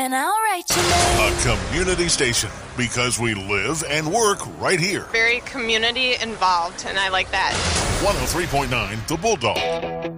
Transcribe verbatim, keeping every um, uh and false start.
and I'll write your name. A community station, because we live and work right here. Very community involved, and I like that. one oh three point nine The Bulldog.